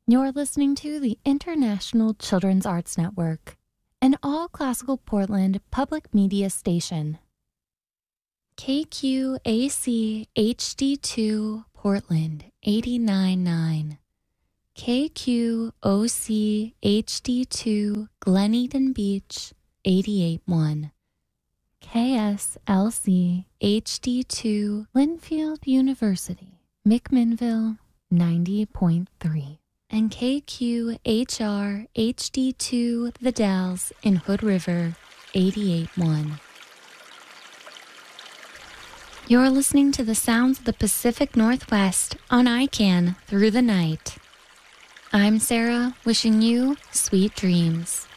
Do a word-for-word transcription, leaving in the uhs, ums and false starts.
You're listening to the International Children's Arts Network, an all-classical Portland public media station. K Q A C H D two Portland eighty-nine point nine. K Q O C H D two Glen Eden Beach eighty-eight point one. K S L C H D two Linfield University McMinnville ninety point three. And K Q H R H D two The Dalles in Hood River eighty-eight point one. You're listening to the sounds of the Pacific Northwest on I C A N Through the Night. I'm Sarah, wishing you sweet dreams.